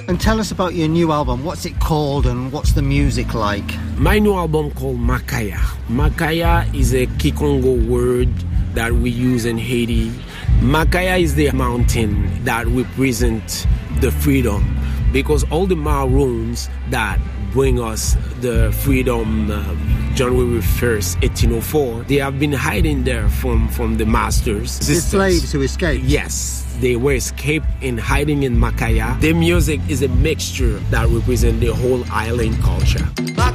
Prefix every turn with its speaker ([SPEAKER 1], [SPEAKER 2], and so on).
[SPEAKER 1] And tell us about your new album. What's it called and what's the music like?
[SPEAKER 2] My new album called Makaya. Makaya is a Kikongo word that we use in Haiti. Makaya is the mountain that represents the freedom, because all the Maroons that bring us the freedom January 1st, 1804, they have been hiding there from the masters.
[SPEAKER 1] The slaves who escaped?
[SPEAKER 2] Yes, they were escaped and hiding in Makaya. Their music is a mixture that represents the whole island culture.